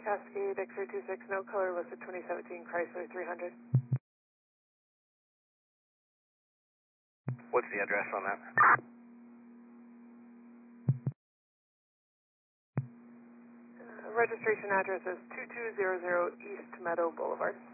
Cascade X-ray 26, no color, listed 2017 Chrysler 300. What's the address on that? Registration address is 2200 East Meadow Boulevard.